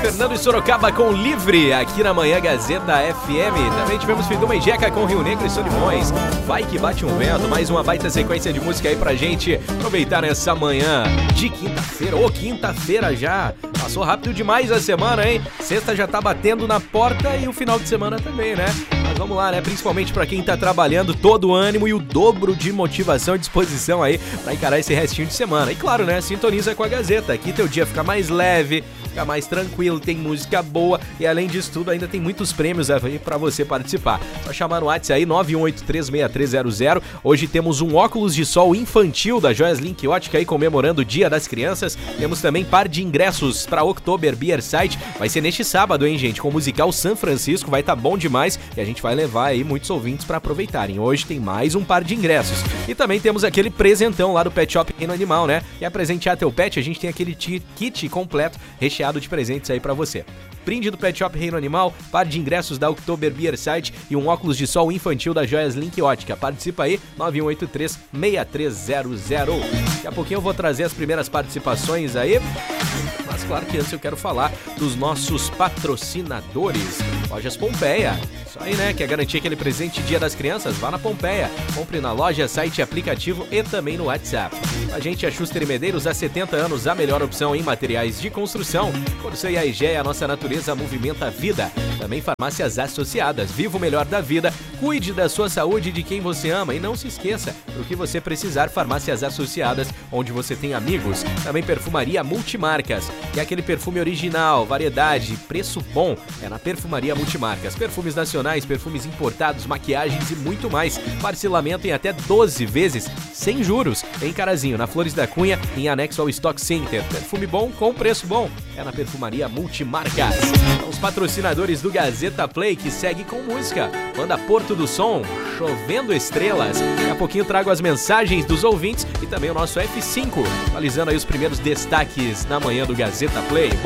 Fernando e Sorocaba com Livre, aqui na Manhã Gazeta FM. Também tivemos Fiduma e Jeca com Rio Negro e Solimões. Vai que bate um vento, mais uma baita sequência de música aí pra gente aproveitar nessa manhã de quinta-feira. Quinta-feira já. Passou rápido demais a semana, hein? Sexta já tá batendo na porta e o final de semana também, né? Mas vamos lá, né? Principalmente pra quem tá trabalhando, todo o ânimo e o dobro de motivação e disposição aí pra encarar esse restinho de semana. E claro, né? Sintoniza com a Gazeta. Aqui teu dia fica mais leve, fica mais tranquilo, tem música boa e além disso tudo ainda tem muitos prêmios aí pra você participar. Só chamar no WhatsApp aí 91836300. Hoje temos um óculos de sol infantil da Joias Link Ótica aí comemorando o Dia das Crianças. Temos também par de ingressos pra Oktober Beer Site. Vai ser neste sábado, hein, gente? Com o musical San Francisco, vai tá bom demais e a gente vai levar aí muitos ouvintes pra aproveitarem. Hoje tem mais um par de ingressos. E também temos aquele presentão lá do Pet Shop Reino Animal, né? Quer presentear teu pet? A gente tem aquele kit completo recheado de presentes aí pra você. Brinde do Pet Shop Reino Animal, par de ingressos da Oktober Beer Site e um óculos de sol infantil da Joias Link Ótica. Participa aí, 9183-6300. Daqui a pouquinho eu vou trazer as primeiras participações aí. Mas claro que antes eu quero falar dos nossos patrocinadores. Lojas Pompeia. Isso aí, né? Quer garantir aquele presente Dia das Crianças? Vá na Pompeia. Compre na loja, site, aplicativo e também no WhatsApp. A gente é Schuster e Medeiros, há 70 anos, a melhor opção em materiais de construção. Corsa e Aegea, a nossa natureza movimenta a vida. Também farmácias associadas. Viva o melhor da vida. Cuide da sua saúde e de quem você ama. E não se esqueça, do que você precisar, farmácias associadas, onde você tem amigos. Também perfumaria multimarcas. Que é aquele perfume original, variedade, preço bom. É na Perfumaria Multimarcas. Perfumes nacionais, perfumes importados, maquiagens e muito mais. Parcelamento em até 12 vezes, sem juros. Em Carazinho, na Flores da Cunha, em anexo ao Stock Center. Perfume bom com preço bom. É na Perfumaria Multimarcas. Os patrocinadores do Gazeta Play, que segue com música. Banda Porto do Som, Chovendo Estrelas. Daqui a pouquinho trago as mensagens dos ouvintes e também o nosso F5. Atualizando aí os primeiros destaques na manhã do Gazeta Play.